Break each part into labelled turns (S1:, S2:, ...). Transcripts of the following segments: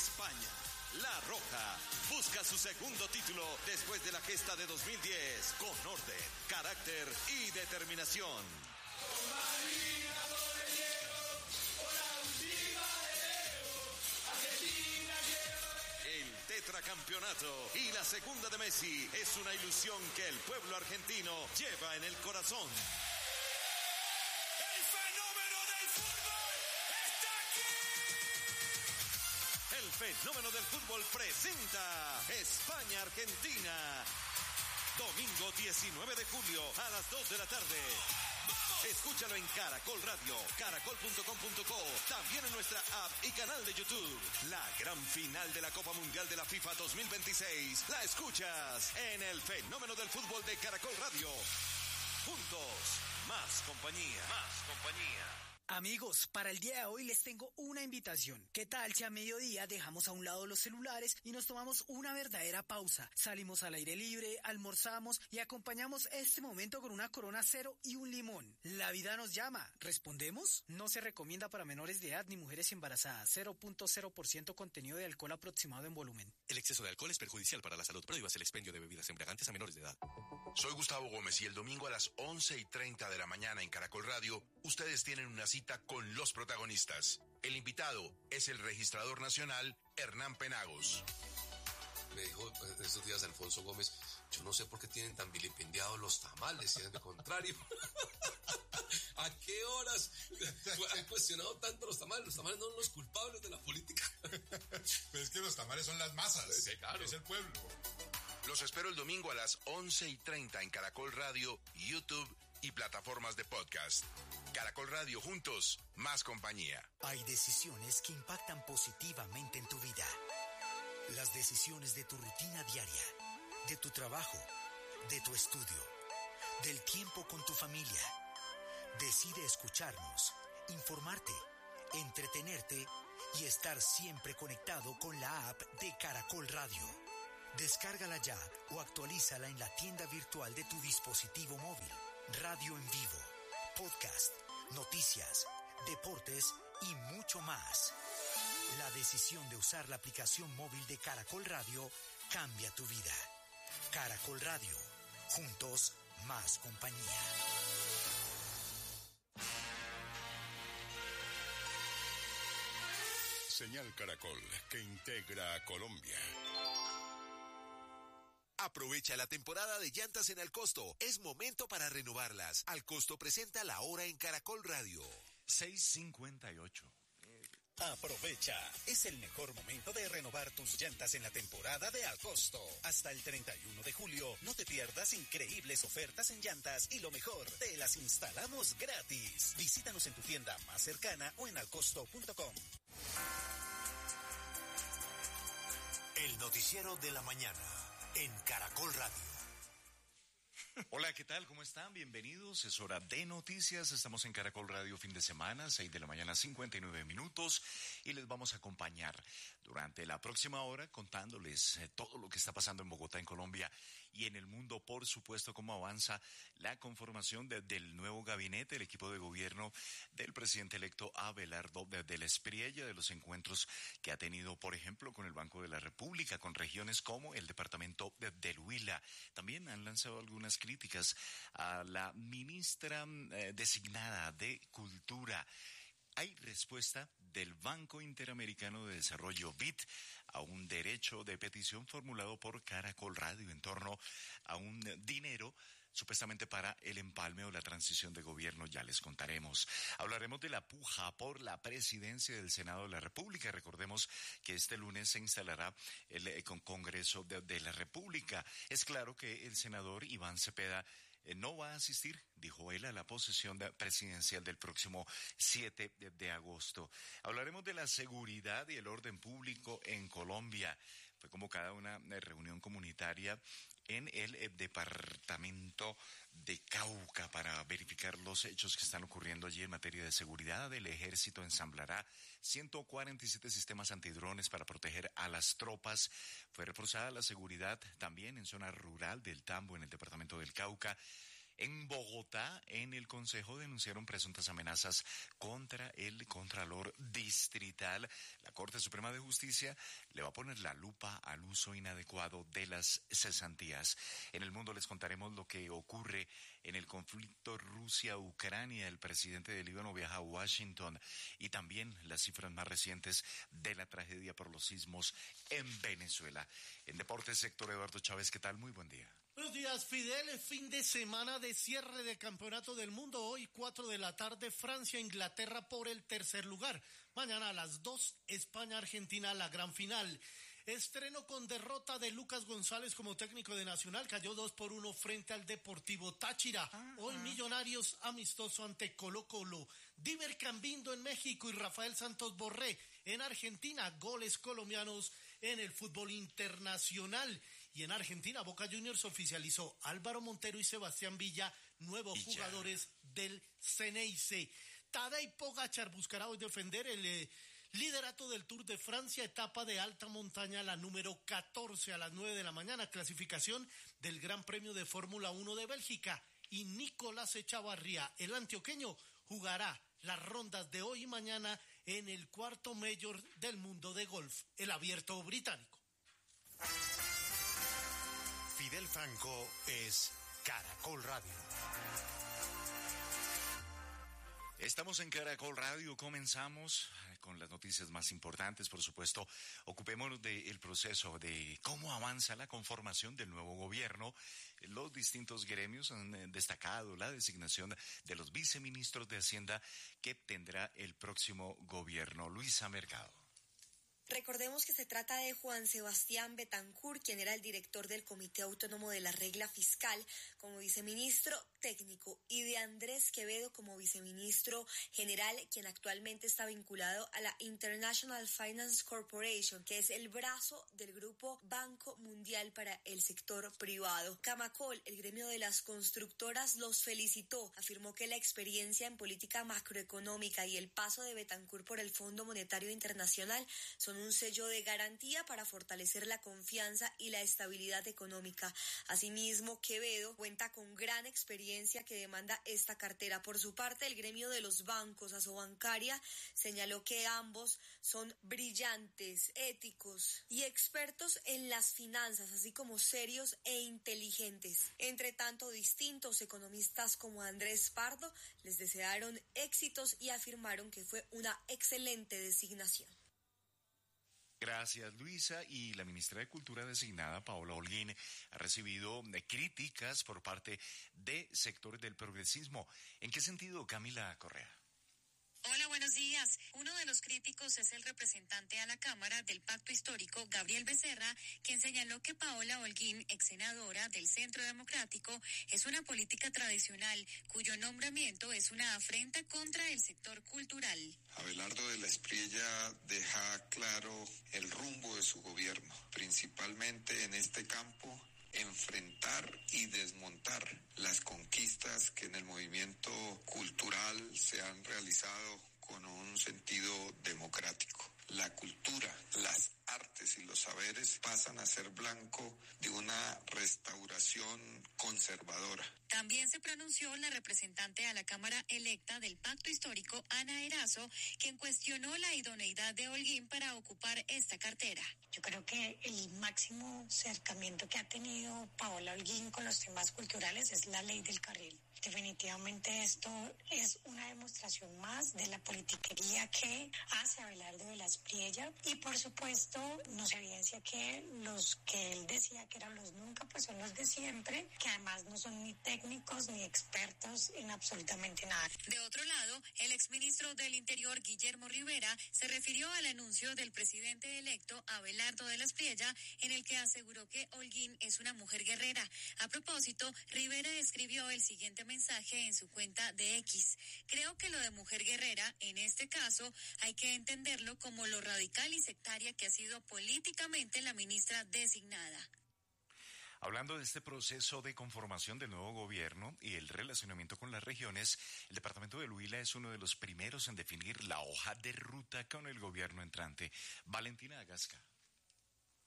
S1: España. La Roja busca su segundo título después de la gesta de 2010 con orden, carácter y determinación.
S2: Con Marina, con el Diego, con la última de Diego, Argentina quiero.
S1: El tetracampeonato y la segunda de Messi es una ilusión que el pueblo argentino lleva en el corazón.
S2: El fenómeno del fútbol está aquí.
S1: El fenómeno del fútbol presenta España-Argentina. Domingo 19 de julio a las 2 de la tarde. Escúchalo en Caracol Radio, caracol.com.co, también en nuestra app y canal de YouTube. La gran final de la Copa Mundial de la FIFA 2026 la escuchas en el fenómeno del fútbol de Caracol Radio. Juntos, más compañía. Más compañía.
S3: Amigos, para el día de hoy les tengo una invitación. ¿Qué tal si a mediodía dejamos a un lado los celulares y nos tomamos una verdadera pausa? Salimos al aire libre, almorzamos y acompañamos este momento con una Corona Cero y un limón. La vida nos llama. ¿Respondemos? No se recomienda para menores de edad ni mujeres embarazadas. 0.0% contenido de alcohol aproximado en volumen.
S4: El exceso de alcohol es perjudicial para la salud. Prohíbas el expendio de bebidas embriagantes a menores de edad.
S5: Soy Gustavo Gómez y el domingo a las 11:30 de la mañana en Caracol Radio, ustedes tienen una cita con los protagonistas. El invitado es el registrador nacional Hernán Penagos.
S6: Me dijo estos días Alfonso Gómez, yo no sé por qué tienen tan vilipendiados los tamales, si es de contrario. ¿A qué horas han cuestionado tanto los tamales? Los tamales no son los culpables de la política.
S7: Pero es que los tamales son las masas, sí, claro. Es el pueblo.
S5: Los espero el domingo a las 11:30 en Caracol Radio, YouTube y plataformas de podcast. Caracol Radio, juntos, más compañía.
S8: Hay decisiones que impactan positivamente en tu vida. Las decisiones de tu rutina diaria, de tu trabajo, de tu estudio, del tiempo con tu familia. Decide escucharnos, informarte, entretenerte y estar siempre conectado con la app de Caracol Radio. Descárgala ya o actualízala en la tienda virtual de tu dispositivo móvil. Radio en vivo, podcast, noticias, deportes y mucho más. La decisión de usar la aplicación móvil de Caracol Radio cambia tu vida. Caracol Radio, juntos, más compañía.
S9: Señal Caracol, que integra a Colombia.
S10: Aprovecha la temporada de llantas en Alcosto. Es momento para renovarlas. Alcosto presenta la hora en Caracol Radio.
S11: 6:58.
S8: Aprovecha, es el mejor momento de renovar tus llantas en la temporada de Alcosto. Hasta el 31 de julio, no te pierdas increíbles ofertas en llantas y lo mejor, te las instalamos gratis. Visítanos en tu tienda más cercana o en alcosto.com.
S10: El noticiero de la mañana en Caracol Radio.
S11: Hola, ¿qué tal? ¿Cómo están? Bienvenidos. Es hora de noticias. Estamos en Caracol Radio fin de semana, 6 de la mañana, 59 minutos. Y les vamos a acompañar durante la próxima hora contándoles todo lo que está pasando en Bogotá, en Colombia y en el mundo. Por supuesto, cómo avanza la conformación del nuevo gabinete, el equipo de gobierno del presidente electo Abelardo del Espriella, de los encuentros que ha tenido, por ejemplo, con el Banco de la República, con regiones como el departamento del Huila. También han lanzado algunas críticas a la ministra designada de Cultura. Hay respuesta del Banco Interamericano de Desarrollo, BID, a un derecho de petición formulado por Caracol Radio en torno a un dinero supuestamente para el empalme o la transición de gobierno. Ya les contaremos. Hablaremos de la puja por la presidencia del Senado de la República. Recordemos que este lunes se instalará el Congreso de la República. Es claro que el senador Iván Cepeda no va a asistir, dijo él, a la posesión presidencial del próximo 7 de agosto. Hablaremos de la seguridad y el orden público en Colombia. Fue convocada una reunión comunitaria en el departamento de Cauca para verificar los hechos que están ocurriendo allí en materia de seguridad. El ejército ensamblará 147 sistemas antidrones para proteger a las tropas. Fue reforzada la seguridad también en zona rural del Tambo, en el departamento del Cauca. En Bogotá, en el Consejo, denunciaron presuntas amenazas contra el Contralor Distrital. La Corte Suprema de Justicia le va a poner la lupa al uso inadecuado de las cesantías. En el mundo les contaremos lo que ocurre en el conflicto Rusia-Ucrania. El presidente del Líbano viaja a Washington y también las cifras más recientes de la tragedia por los sismos en Venezuela. En Deportes, Héctor Eduardo Chávez, ¿qué tal? Muy buen día.
S12: Buenos días, Fidel. Fin de semana de cierre de Campeonato del Mundo. Hoy, 4 de la tarde, Francia, Inglaterra por el tercer lugar. Mañana a las 2, España, Argentina, la gran final. Estreno con derrota de Lucas González como técnico de Nacional. Cayó 2-1 frente al Deportivo Táchira. Hoy Millonarios amistoso ante Colo-Colo. Diver Cambindo en México y Rafael Santos Borré en Argentina. Goles colombianos en el fútbol internacional. Y en Argentina, Boca Juniors oficializó Álvaro Montero y Sebastián Villa, nuevos jugadores del Ceneice. Tadej Pogačar buscará hoy defender el liderato del Tour de Francia, etapa de alta montaña, la número 14 a las 9 de la mañana, clasificación del Gran Premio de Fórmula 1 de Bélgica. Y Nicolás Echavarría, el antioqueño, jugará las rondas de hoy y mañana en el cuarto Major del mundo de golf, el Abierto Británico.
S8: Fidel Franco es Caracol Radio.
S11: Estamos en Caracol Radio, comenzamos con las noticias más importantes, por supuesto. Ocupémonos del proceso de cómo avanza la conformación del nuevo gobierno. Los distintos gremios han destacado la designación de los viceministros de Hacienda que tendrá el próximo gobierno. Luisa Mercado.
S13: Recordemos que se trata de Juan Sebastián Betancur, quien era el director del Comité Autónomo de la Regla Fiscal como viceministro técnico, y de Andrés Quevedo como viceministro general, quien actualmente está vinculado a la International Finance Corporation, que es el brazo del Grupo Banco Mundial para el sector privado. Camacol, el gremio de las constructoras, los felicitó. Afirmó que la experiencia en política macroeconómica y el paso de Betancur por el Fondo Monetario Internacional son un sello de garantía para fortalecer la confianza y la estabilidad económica. Asimismo, Quevedo cuenta con gran experiencia que demanda esta cartera. Por su parte, el gremio de los bancos, Asobancaria, señaló que ambos son brillantes, éticos y expertos en las finanzas, así como serios e inteligentes. Entre tanto, distintos economistas como Andrés Pardo les desearon éxitos y afirmaron que fue una excelente designación.
S11: Gracias, Luisa. Y la ministra de Cultura designada, Paola Holguín, ha recibido críticas por parte de sectores del progresismo. ¿En qué sentido, Camila Correa?
S14: Hola, buenos días. Uno de los críticos es el representante a la Cámara del Pacto Histórico, Gabriel Becerra, quien señaló que Paola Holguín, ex senadora del Centro Democrático, es una política tradicional cuyo nombramiento es una afrenta contra el sector cultural.
S15: Abelardo de la Espriella deja claro el rumbo de su gobierno, principalmente en este campo: enfrentar y desmontar las conquistas que en el movimiento cultural se han realizado con un sentido democrático. La cultura, las artes y los saberes pasan a ser blanco de una restauración conservadora.
S14: También se pronunció la representante a la Cámara electa del Pacto Histórico, Ana Erazo, quien cuestionó la idoneidad de Holguín para ocupar esta cartera.
S16: Yo creo que el máximo acercamiento que ha tenido Paola Holguín con los temas culturales es la ley del carril. Definitivamente esto es una demostración más de la politiquería que hace Abelardo de la Espriella, y por supuesto nos evidencia que los que él decía que eran los nunca, pues son los de siempre, que además no son ni técnicos ni expertos en absolutamente nada.
S14: De otro lado, el exministro del Interior, Guillermo Rivera, se refirió al anuncio del presidente electo, Abelardo de la Espriella, en el que aseguró que Holguín es una mujer guerrera. A propósito, Rivera escribió el siguiente mensaje en su cuenta de X: creo que lo de mujer guerrera, en este caso, hay que entenderlo como lo radical y sectaria que ha sido políticamente la ministra designada.
S11: Hablando de este proceso de conformación del nuevo gobierno y el relacionamiento con las regiones, el departamento del Huila es uno de los primeros en definir la hoja de ruta con el gobierno entrante. Valentina Agasca.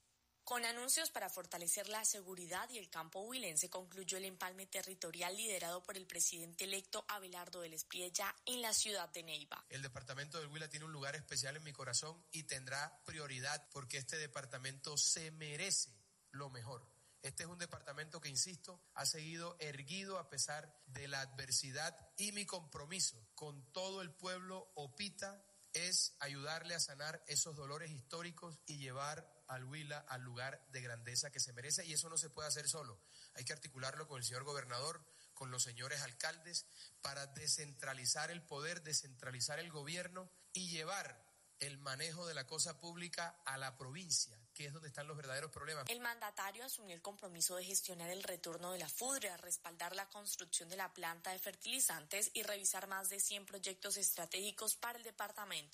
S13: Con anuncios para fortalecer la seguridad y el campo huilense, concluyó el empalme territorial liderado por el presidente electo Abelardo del Espriella en la ciudad de Neiva.
S17: El departamento del Huila tiene un lugar especial en mi corazón y tendrá prioridad porque este departamento se merece lo mejor. Este es un departamento que, insisto, ha seguido erguido a pesar de la adversidad, y mi compromiso con todo el pueblo opita es ayudarle a sanar esos dolores históricos y llevar al Huila al lugar de grandeza que se merece, y eso no se puede hacer solo. Hay que articularlo con el señor gobernador, con los señores alcaldes, para descentralizar el poder, descentralizar el gobierno y llevar el manejo de la cosa pública a la provincia, que es donde están los verdaderos problemas.
S13: El mandatario asumió el compromiso de gestionar el retorno de la FUDRE, respaldar la construcción de la planta de fertilizantes y revisar más de 100 proyectos estratégicos para el departamento.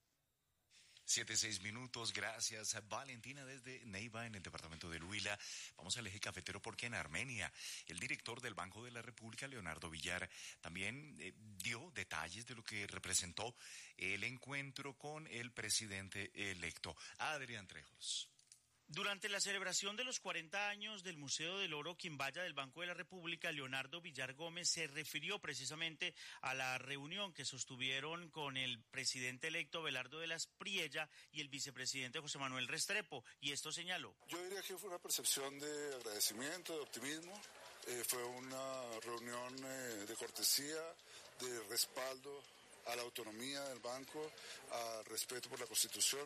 S11: 7:06, gracias Valentina desde Neiva en el departamento del Huila. Vamos al eje cafetero porque en Armenia el director del Banco de la República, Leonardo Villar, también dio detalles de lo que representó el encuentro con el presidente electo, Adrián Trejos.
S18: Durante la celebración de los 40 años del Museo del Oro Quimbaya del Banco de la República, Leonardo Villar Gómez se refirió precisamente a la reunión que sostuvieron con el presidente electo Abelardo de la Espriella y el vicepresidente José Manuel Restrepo, y esto señaló.
S19: Yo diría que fue una percepción de agradecimiento, de optimismo, fue una reunión de cortesía, de respaldo a la autonomía del banco, al respeto por la Constitución,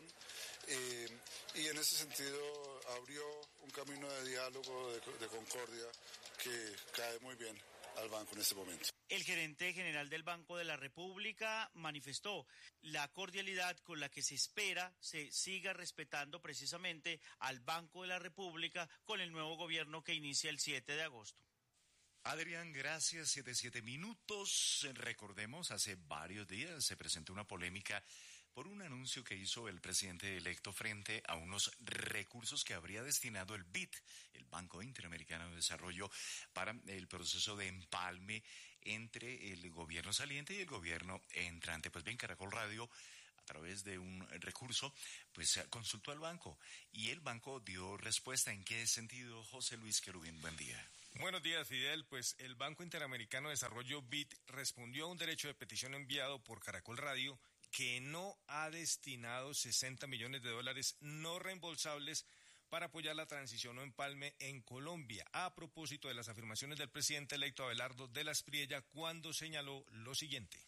S19: y en ese sentido abrió un camino de diálogo, de concordia, que cae muy bien al banco en este momento.
S18: El gerente general del Banco de la República manifestó la cordialidad con la que se espera se siga respetando precisamente al Banco de la República con el nuevo gobierno que inicia el 7 de agosto.
S11: Adrián, gracias. 7:07. Recordemos, hace varios días se presentó una polémica por un anuncio que hizo el presidente electo frente a unos recursos que habría destinado el BID, el Banco Interamericano de Desarrollo, para el proceso de empalme entre el gobierno saliente y el gobierno entrante. Pues bien, Caracol Radio, a través de un recurso, pues consultó al banco y el banco dio respuesta. ¿En qué sentido, José Luis Querubín? Buen día.
S20: Buenos días, Fidel. Pues el Banco Interamericano de Desarrollo BID respondió a un derecho de petición enviado por Caracol Radio que no ha destinado 60 millones de dólares no reembolsables para apoyar la transición o empalme en Colombia, a propósito de las afirmaciones del presidente electo Abelardo de la Espriella cuando señaló lo siguiente.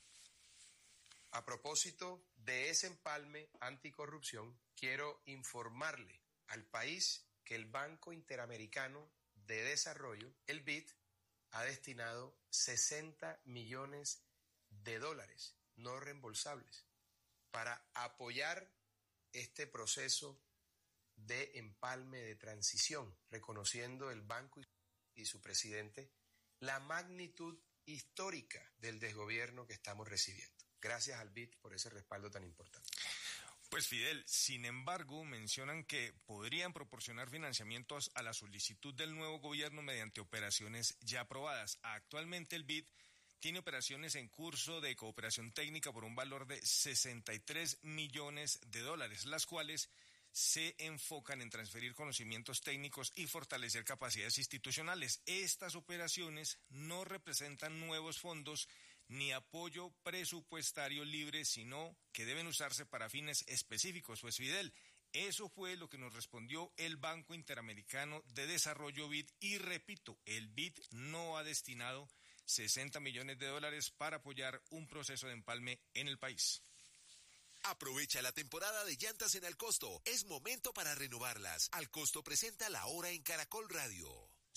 S17: A propósito de ese empalme anticorrupción, quiero informarle al país que el Banco Interamericano de Desarrollo, el BID, ha destinado 60 millones de dólares no reembolsables para apoyar este proceso de empalme de transición, reconociendo el banco y su presidente la magnitud histórica del desgobierno que estamos recibiendo. Gracias al BID por ese respaldo tan importante.
S20: Pues Fidel, sin embargo, mencionan que podrían proporcionar financiamientos a la solicitud del nuevo gobierno mediante operaciones ya aprobadas. Actualmente el BID tiene operaciones en curso de cooperación técnica por un valor de 63 millones de dólares, las cuales se enfocan en transferir conocimientos técnicos y fortalecer capacidades institucionales. Estas operaciones no representan nuevos fondos ni apoyo presupuestario libre, sino que deben usarse para fines específicos. Pues Fidel, eso fue lo que nos respondió el Banco Interamericano de Desarrollo BID, y repito, el BID no ha destinado 60 millones de dólares para apoyar un proceso de empalme en el país.
S10: Aprovecha la temporada de llantas en Alcosto. Es momento para renovarlas. Alcosto presenta La Hora en Caracol Radio.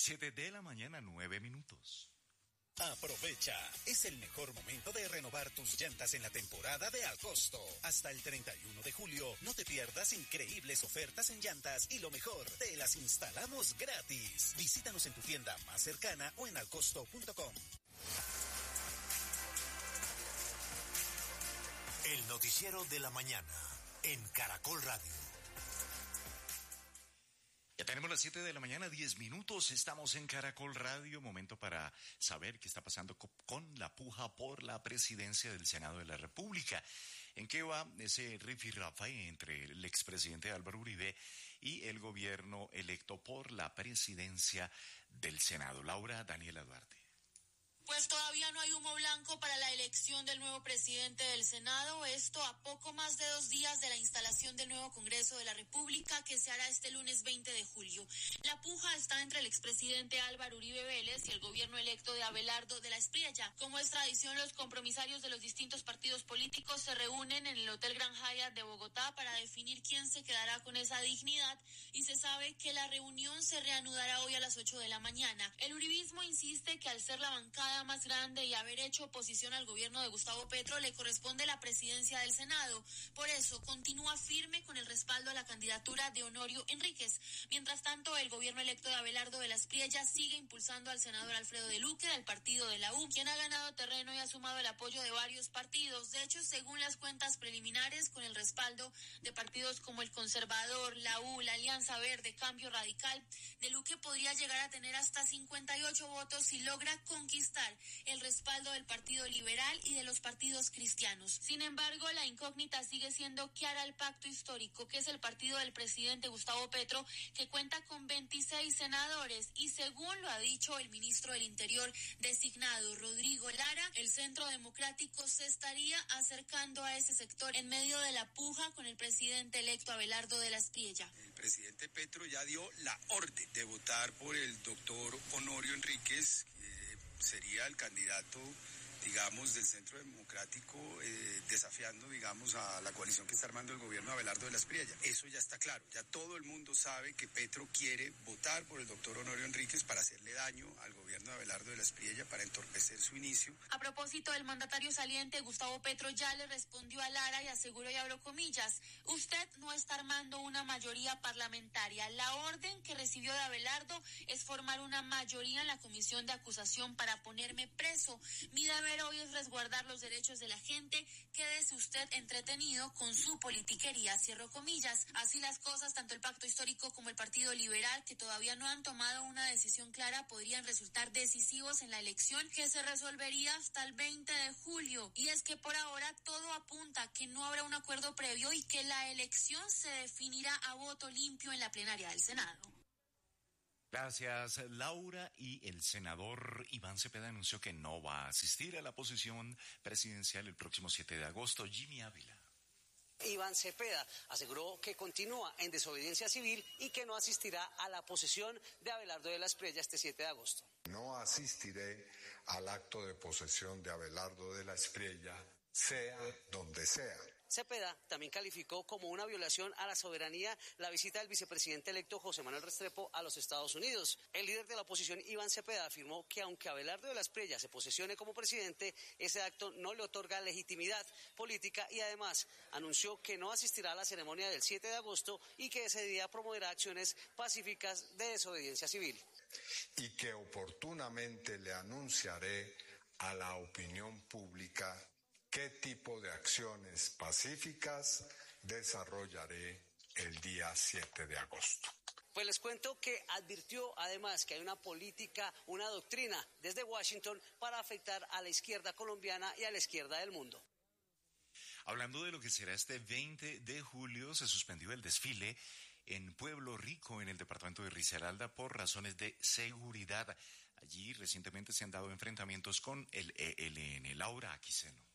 S11: 7:09.
S8: Aprovecha, es el mejor momento de renovar tus llantas en la temporada de Alcosto. Hasta el 31 de julio, no te pierdas increíbles ofertas en llantas y lo mejor, te las instalamos gratis. Visítanos en tu tienda más cercana o en alcosto.com. El noticiero de la mañana en Caracol Radio.
S11: Ya tenemos las 7:10 a.m. Estamos en Caracol Radio. Momento para saber qué está pasando con la puja por la presidencia del Senado de la República. ¿En qué va ese rifirrafe entre el expresidente Álvaro Uribe y el gobierno electo por la presidencia del Senado? Laura Daniela Duarte.
S21: Pues todavía no hay humo blanco para la elección del nuevo presidente del Senado, esto a poco más de 2 días de la instalación del nuevo Congreso de la República, que se hará este lunes 20 de julio. La puja está entre el expresidente Álvaro Uribe Vélez y el gobierno electo de Abelardo de la Espriella. Como es tradición, los compromisarios de los distintos partidos políticos se reúnen en el Hotel Gran Hyatt de Bogotá para definir quién se quedará con esa dignidad, y se sabe que la reunión se reanudará hoy a las 8 de la mañana. El uribismo insiste que al ser la bancada más grande y haber hecho oposición al gobierno de Gustavo Petro, le corresponde la presidencia del Senado. Por eso continúa firme con el respaldo a la candidatura de Honorio Enríquez. Mientras tanto, el gobierno electo de Abelardo de la Espriella sigue impulsando al senador Alfredo de Luque del partido de la U, quien ha ganado terreno y ha sumado el apoyo de varios partidos. De hecho, según las cuentas preliminares, con el respaldo de partidos como el Conservador, la U, la Alianza Verde, Cambio Radical, de Luque podría llegar a tener hasta 58 votos si logra conquistar el respaldo del Partido Liberal y de los partidos cristianos. Sin embargo, la incógnita sigue siendo qué hará el pacto histórico, que es el partido del presidente Gustavo Petro, que cuenta con 26 senadores, y según lo ha dicho el ministro del Interior designado, Rodrigo Lara, el Centro Democrático se estaría acercando a ese sector en medio de la puja con el presidente electo Abelardo de la Espriella.
S22: El presidente Petro ya dio la orden de votar por el doctor Honorio Enríquez, sería el candidato, digamos, del Centro Democrático, desafiando, digamos, a la coalición que está armando el gobierno de Abelardo de la Espriella. Eso ya está claro, ya todo el mundo sabe que Petro quiere votar por el doctor Honorio Enríquez para hacerle daño al gobierno de Abelardo de la Espriella, para entorpecer su inicio.
S21: A propósito, el mandatario saliente, Gustavo Petro, ya le respondió a Lara y aseguró, y abro comillas, usted no está armando una mayoría parlamentaria. La orden que recibió de Abelardo es formar una mayoría en la comisión de acusación para ponerme preso. Mi deber hoy es resguardar los derechos de la gente. Quédese usted entretenido con su politiquería, cierro comillas. Así las cosas, tanto el Pacto Histórico como el Partido Liberal, que todavía no han tomado una decisión clara, podrían resultar decisivos en la elección, que se resolvería hasta el 20 de julio. Y es que por ahora todo apunta a que no habrá un acuerdo previo y que la elección se definirá a voto limpio en la plenaria del Senado.
S11: Gracias, Laura. Y el senador Iván Cepeda anunció que no va a asistir a la posesión presidencial el próximo 7 de agosto. Jimmy Ávila.
S23: Iván Cepeda aseguró que continúa en desobediencia civil y que no asistirá a la posesión de Abelardo de la Espriella este 7 de agosto.
S24: No asistiré al acto de posesión de Abelardo de la Espriella, sea donde sea.
S23: Cepeda también calificó como una violación a la soberanía la visita del vicepresidente electo José Manuel Restrepo a los Estados Unidos. El líder de la oposición, Iván Cepeda, afirmó que aunque Abelardo de la Espriella se posesione como presidente, ese acto no le otorga legitimidad política, y además anunció que no asistirá a la ceremonia del 7 de agosto y que ese día promoverá acciones pacíficas de desobediencia civil.
S24: Y que oportunamente le anunciaré a la opinión pública qué tipo de acciones pacíficas desarrollaré el día 7 de agosto.
S23: Pues les cuento que advirtió además que hay una política, una doctrina desde Washington para afectar a la izquierda colombiana y a la izquierda del mundo.
S11: Hablando de lo que será este 20 de julio, se suspendió el desfile en Pueblo Rico, en el departamento de Risaralda, por razones de seguridad. Allí recientemente se han dado enfrentamientos con el ELN. Laura Aquiseno.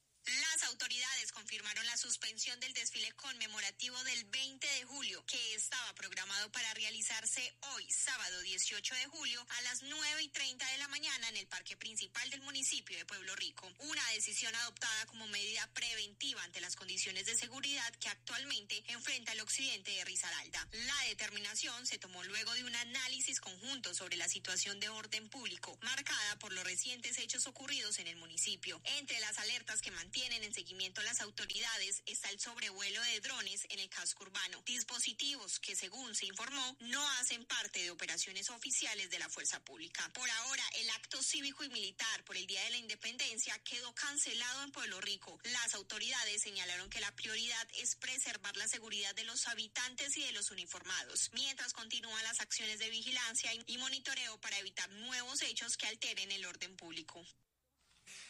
S25: Las autoridades confirmaron la suspensión del desfile conmemorativo del 20 de julio, que estaba programado para realizarse hoy, sábado 18 de julio, a las 9:30 de la mañana en el parque principal del municipio de Pueblo Rico. Una decisión adoptada como medida preventiva ante las condiciones de seguridad que actualmente enfrenta el occidente de Risaralda. La determinación se tomó luego de un análisis conjunto sobre la situación de orden público, marcada por los recientes hechos ocurridos en el municipio. Entre las alertas que mantienen en seguimiento las autoridades está el sobrevuelo de drones en el casco urbano, dispositivos que, según se informó, no hacen parte de operaciones oficiales de la fuerza pública. Por ahora, el acto cívico y militar por el Día de la Independencia quedó cancelado en Pueblo Rico. Las autoridades señalaron que la prioridad es preservar la seguridad de los habitantes y de los uniformados, mientras continúan las acciones de vigilancia y monitoreo para evitar nuevos hechos que alteren el orden público.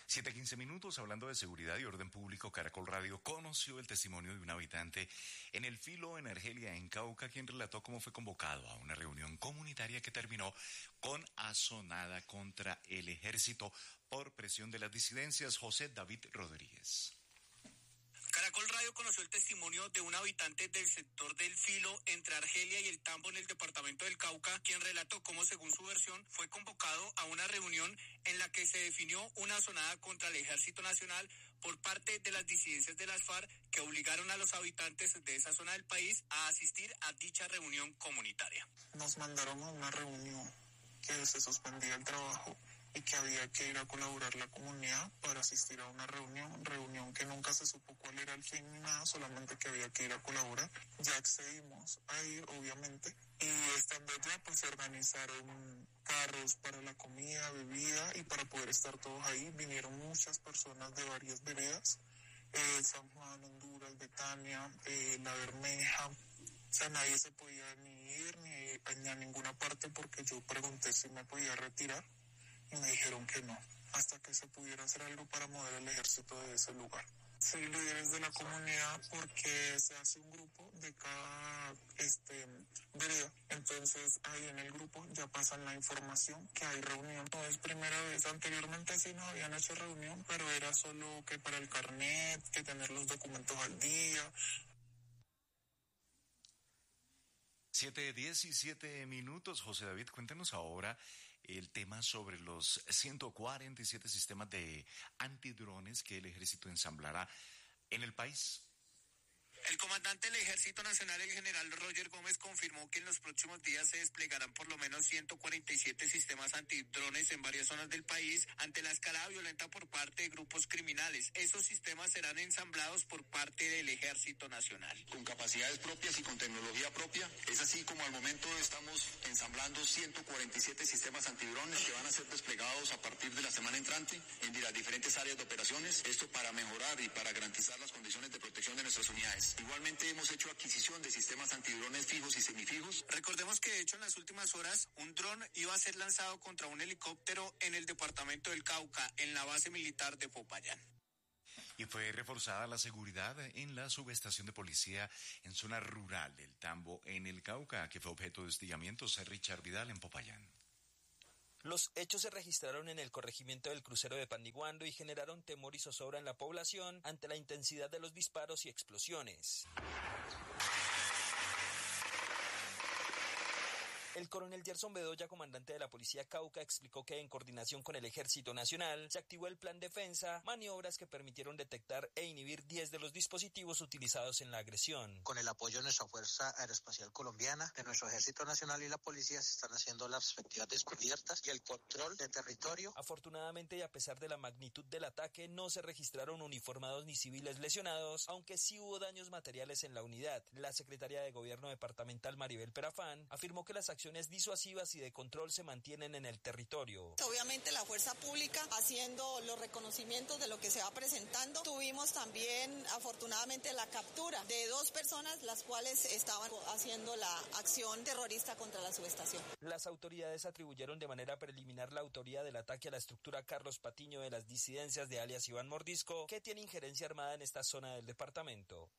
S11: 7:15, hablando de seguridad y orden público, Caracol Radio conoció el testimonio de un habitante en el Filo, en Argelia, en Cauca, quien relató cómo fue convocado a una reunión comunitaria que terminó con asonada contra el ejército por presión de las disidencias. José David Rodríguez.
S1: Caracol Radio conoció el testimonio de un habitante del sector del Filo entre Argelia y el Tambo en el departamento del Cauca, quien relató cómo, según su versión, fue convocado a una reunión en la que se definió una asonada contra el Ejército Nacional por parte de las disidencias de las FARC, que obligaron a los habitantes de esa zona del país a asistir a dicha reunión comunitaria.
S2: Nos mandaron a una reunión que se suspendía el trabajo y que había que ir a colaborar la comunidad para asistir a una reunión que nunca se supo cuál era el fin ni nada, solamente que había que ir a colaborar. Ya accedimos a ir, obviamente, y estando allá pues se organizaron carros para la comida, bebida, y para poder estar todos ahí vinieron muchas personas de varias veredas, San Juan, Honduras, Betania, La Bermeja. O sea, nadie se podía ni ir ni a ninguna parte porque yo pregunté si me podía retirar y me dijeron que no, hasta que se pudiera hacer algo para mover el ejército de ese lugar. Sí, líderes de la comunidad, porque se hace un grupo de cada vereda. Entonces ahí en el grupo ya pasan la información que hay reunión. No es primera vez, anteriormente sí nos habían hecho reunión, pero era solo que para el carnet, que tener los documentos al día.
S11: 7:17. José David, cuéntenos ahora el tema sobre los 147 sistemas de antidrones que el ejército ensamblará en el país.
S1: El comandante del Ejército Nacional, el general Roger Gómez, confirmó que en los próximos días se desplegarán por lo menos 147 sistemas antidrones en varias zonas del país ante la escalada violenta por parte de grupos criminales. Esos sistemas serán ensamblados por parte del Ejército Nacional.
S3: Con capacidades propias y con tecnología propia, es así como al momento estamos ensamblando 147 sistemas antidrones que van a ser desplegados a partir de la semana entrante en las diferentes áreas de operaciones. Esto para mejorar y para garantizar las condiciones de protección de nuestras unidades. Igualmente hemos hecho adquisición de sistemas antidrones fijos y semifijos.
S1: Recordemos que de hecho en las últimas horas un dron iba a ser lanzado contra un helicóptero en el departamento del Cauca, en la base militar de Popayán.
S11: Y fue reforzada la seguridad en la subestación de policía en zona rural del Tambo, en el Cauca, que fue objeto de hostigamientos. Richard Vidal en Popayán.
S4: Los hechos se registraron en el corregimiento del crucero de Pandiguando y generaron temor y zozobra en la población ante la intensidad de los disparos y explosiones. El coronel Gerson Bedoya, comandante de la Policía Cauca, explicó que en coordinación con el Ejército Nacional se activó el plan defensa, maniobras que permitieron detectar e inhibir 10 de los dispositivos utilizados en la agresión.
S6: Con el apoyo de nuestra Fuerza Aeroespacial Colombiana, de nuestro Ejército Nacional y la Policía se están haciendo las respectivas descubiertas y el control de territorio.
S4: Afortunadamente, y a pesar de la magnitud del ataque, no se registraron uniformados ni civiles lesionados, aunque sí hubo daños materiales en la unidad. La secretaria de Gobierno departamental, Maribel Perafán, afirmó que las acciones disuasivas y de control se mantienen en el territorio.
S26: Obviamente la fuerza pública haciendo los reconocimientos de lo que se va presentando. Tuvimos también afortunadamente la captura de 2 personas las cuales estaban haciendo la acción terrorista contra la subestación.
S4: Las autoridades atribuyeron de manera preliminar la autoría del ataque a la estructura Carlos Patiño de las disidencias de alias Iván Mordisco, que tiene injerencia armada en esta zona del departamento.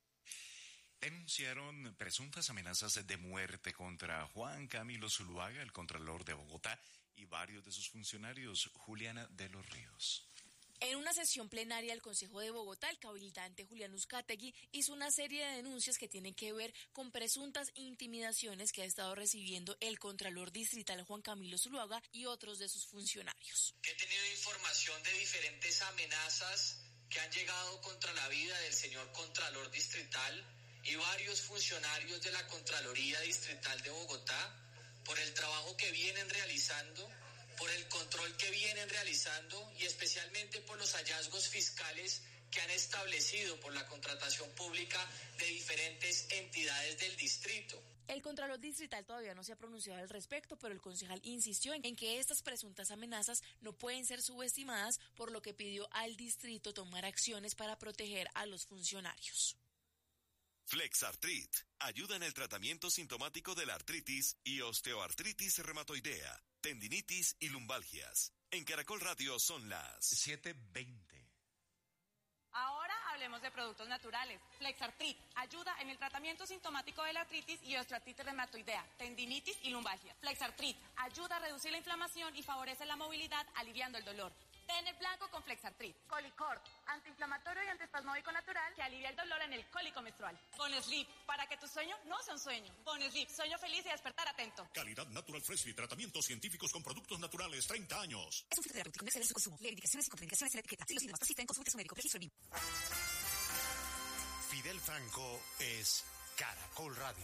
S11: Denunciaron presuntas amenazas de muerte contra Juan Camilo Zuluaga, el contralor de Bogotá, y varios de sus funcionarios. Juliana de los Ríos.
S27: En una sesión plenaria del Consejo de Bogotá, el cabildante Julián Uzcategui hizo una serie de denuncias que tienen que ver con presuntas intimidaciones que ha estado recibiendo el contralor distrital Juan Camilo Zuluaga y otros de sus funcionarios.
S28: He tenido información de diferentes amenazas que han llegado contra la vida del señor contralor distrital y varios funcionarios de la Contraloría Distrital de Bogotá por el trabajo que vienen realizando, por el control que vienen realizando y especialmente por los hallazgos fiscales que han establecido por la contratación pública de diferentes entidades del distrito.
S27: El contralor distrital todavía no se ha pronunciado al respecto, pero el concejal insistió en que estas presuntas amenazas no pueden ser subestimadas, por lo que pidió al distrito tomar acciones para proteger a los funcionarios.
S10: Flexartrit ayuda en el tratamiento sintomático de la artritis y osteoartritis reumatoidea, tendinitis y lumbalgias. En Caracol Radio son las
S11: 7:20.
S5: Ahora hablemos de productos naturales. Flexartrit ayuda en el tratamiento sintomático de la artritis y osteoartritis reumatoidea, tendinitis y lumbalgia. Flexartrit ayuda a reducir la inflamación y favorece la movilidad, aliviando el dolor. Tener blanco con Flexartrit. Colicort, antiinflamatorio y antiespasmódico natural que alivia el dolor en el cólico menstrual. Bonesleep, para que tu sueño no sea un sueño. Bonesleep, sueño feliz y despertar atento.
S7: Calidad Natural Freshly, tratamientos científicos con productos naturales, 30 años.
S9: Es un filtro terapéutico, no exceder su consumo. Leer indicaciones y contraindicaciones en la etiqueta. Si los síntomas persisten, consulte a su médico. Registro BIM.
S10: Fidel Franco es Caracol Radio.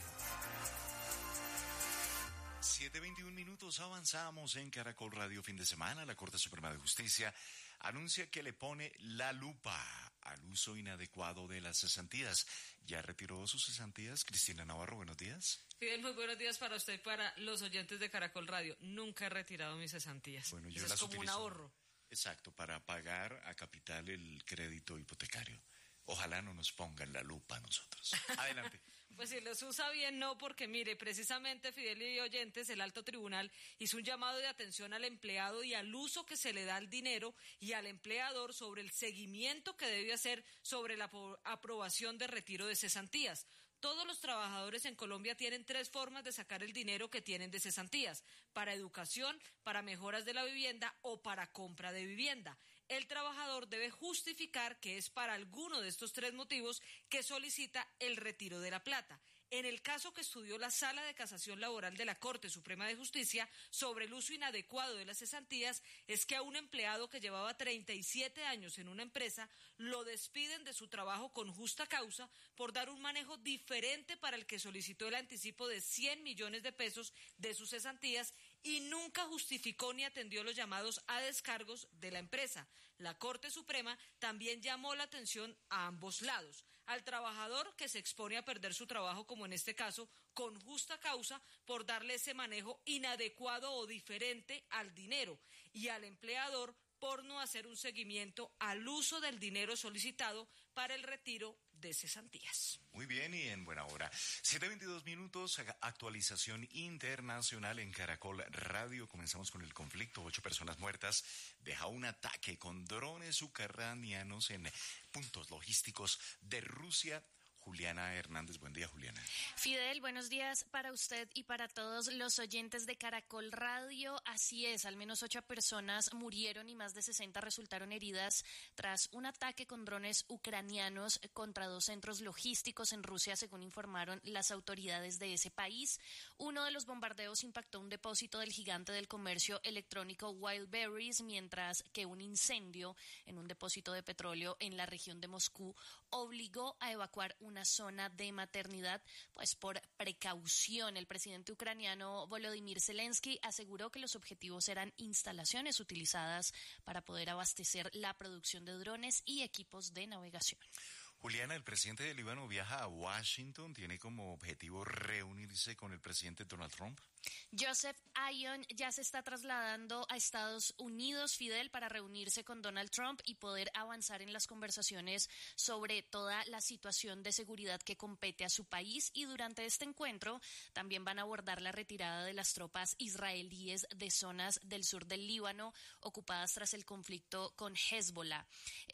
S11: 7:21 minutos, avanzamos en Caracol Radio fin de semana. La Corte Suprema de Justicia anuncia que le pone la lupa al uso inadecuado de las cesantías. ¿Ya retiró sus cesantías? Cristina Navarro, buenos días.
S12: Fidel, muy buenos días para usted y para los oyentes de Caracol Radio. Nunca he retirado mis cesantías.
S11: Bueno, yo
S12: eso
S11: las
S12: es como
S11: utilizo,
S12: un ahorro.
S11: Exacto, para pagar a capital el crédito hipotecario. Ojalá no nos pongan la lupa a nosotros. Adelante.
S12: Pues si los usa bien, no, porque mire, precisamente, Fidel y oyentes, el alto tribunal hizo un llamado de atención al empleado y al uso que se le da al dinero y al empleador sobre el seguimiento que debe hacer sobre la aprobación de retiro de cesantías. Todos los trabajadores en Colombia tienen 3 formas de sacar el dinero que tienen de cesantías: para educación, para mejoras de la vivienda o para compra de vivienda. El trabajador debe justificar que es para alguno de estos 3 motivos que solicita el retiro de la plata. En el caso que estudió la Sala de Casación Laboral de la Corte Suprema de Justicia sobre el uso inadecuado de las cesantías, es que a un empleado que llevaba 37 años en una empresa lo despiden de su trabajo con justa causa por dar un manejo diferente para el que solicitó el anticipo de 100 millones de pesos de sus cesantías y nunca justificó ni atendió los llamados a descargos de la empresa. La Corte Suprema también llamó la atención a ambos lados: al trabajador, que se expone a perder su trabajo, como en este caso, con justa causa por darle ese manejo inadecuado o diferente al dinero, y al empleador por no hacer un seguimiento al uso del dinero solicitado para el retiro de cesantías.
S11: Muy bien, y en buena hora. 7:22 minutos, actualización internacional en Caracol Radio. Comenzamos con el conflicto. 8 personas muertas. Deja un ataque con drones ucranianos en puntos logísticos de Rusia. Juliana Hernández, buen día, Juliana.
S27: Fidel, buenos días para usted y para todos los oyentes de Caracol Radio. Así es, al menos 8 personas murieron y más de 60 resultaron heridas tras un ataque con drones ucranianos contra 2 centros logísticos en Rusia, según informaron las autoridades de ese país. Uno de los bombardeos impactó un depósito del gigante del comercio electrónico Wildberries, mientras que un incendio en un depósito de petróleo en la región de Moscú obligó a evacuar una zona de maternidad, pues por precaución. El presidente ucraniano Volodymyr Zelensky aseguró que los objetivos eran instalaciones utilizadas para poder abastecer la producción de drones y equipos de navegación.
S11: Juliana, el presidente del Líbano viaja a Washington. ¿Tiene como objetivo reunirse con el presidente Donald Trump?
S27: Joseph Aoun ya se está trasladando a Estados Unidos, Fidel, para reunirse con Donald Trump y poder avanzar en las conversaciones sobre toda la situación de seguridad que compete a su país. Y durante este encuentro también van a abordar la retirada de las tropas israelíes de zonas del sur del Líbano ocupadas tras el conflicto con Hezbollah.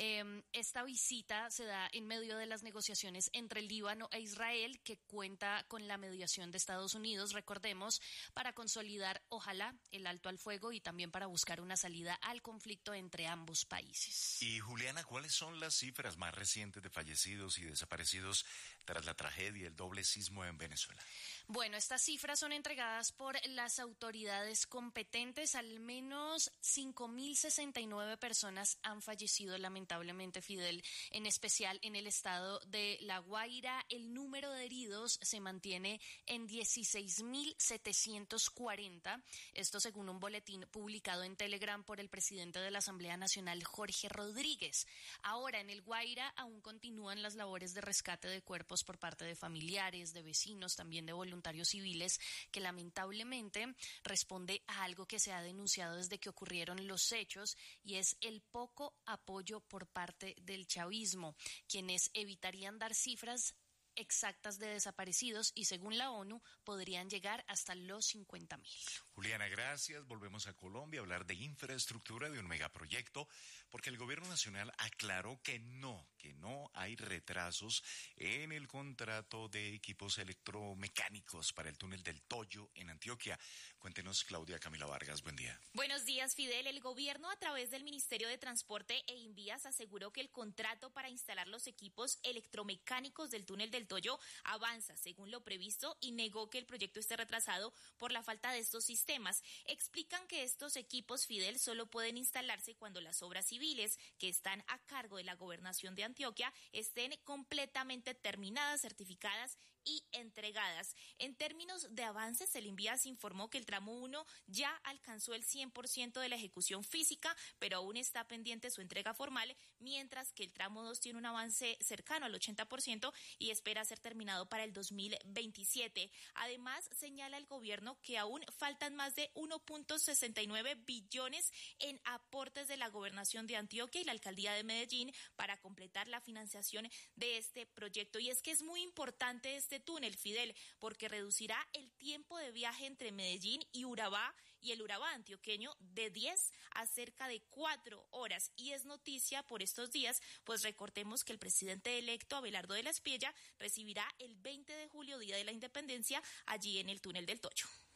S27: Esta visita se da en medio de las negociaciones entre el Líbano e Israel, que cuenta con la mediación de Estados Unidos, recordemos, para consolidar, ojalá, el alto al fuego y también para buscar una salida al conflicto entre ambos países.
S11: Y Juliana, ¿cuáles son las cifras más recientes de fallecidos y desaparecidos tras la tragedia, el doble sismo en Venezuela?
S27: Bueno, estas cifras son entregadas por las autoridades competentes. Al menos 5.069 personas han fallecido, lamentablemente, Fidel, en especial en el estado de La Guaira. El número de heridos se mantiene en 16.740. Esto según un boletín publicado en Telegram por el presidente de la Asamblea Nacional, Jorge Rodríguez. Ahora, en el Guaira aún continúan las labores de rescate de cuerpos por parte de familiares, de vecinos, también de voluntarios civiles, que lamentablemente responde a algo que se ha denunciado desde que ocurrieron los hechos, y es el poco apoyo por parte del chavismo, quienes evitarían dar cifras
S13: exactas de desaparecidos y según la ONU podrían llegar hasta los 50.000.
S11: Juliana, gracias. Volvemos a Colombia a hablar de infraestructura, de un megaproyecto, porque el gobierno nacional aclaró que no hay retrasos en el contrato de equipos electromecánicos para el túnel del Toyo en Antioquia. Cuéntenos, Claudia Camila Vargas, buen día.
S14: Buenos días, Fidel. El gobierno, a través del Ministerio de Transporte e Invías, aseguró que el contrato para instalar los equipos electromecánicos del túnel del Toyo avanza según lo previsto y negó que el proyecto esté retrasado por la falta de estos sistemas. Explican que estos equipos, Fidel, solo pueden instalarse cuando las obras civiles que están a cargo de la gobernación de Antioquia estén completamente terminadas, certificadas y entregadas. En términos de avances, el Invías informó que el tramo 1 ya alcanzó el 100% de la ejecución física, pero aún está pendiente su entrega formal, mientras que el tramo 2 tiene un avance cercano al 80% y espera ser terminado para el 2027. Además, señala el gobierno que aún faltan más de 1.69 billones en aportes de la gobernación de Antioquia y la alcaldía de Medellín para completar la financiación de este proyecto. Y es que es muy importante este túnel, Fidel, porque reducirá el tiempo de viaje entre Medellín y Urabá y el Urabá antioqueño de 10 a cerca de 4 horas. Y es noticia por estos días, pues recordemos que el presidente electo Abelardo de la Espriella recibirá el 20 de julio, Día de la Independencia, allí en el túnel del Toyo.